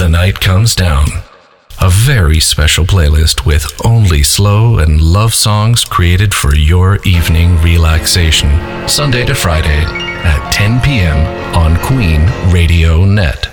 The Night Comes Down. A very special playlist with only slow and love songs created for your evening relaxation. Sunday to Friday at 10 p.m. on Queen Radio Net.